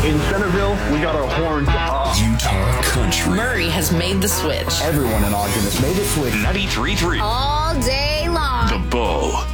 In Centerville, we got our horns up. Utah Country. Murray has made the switch. Everyone in Ogden has made the switch. 93.3. All day long. The Bull.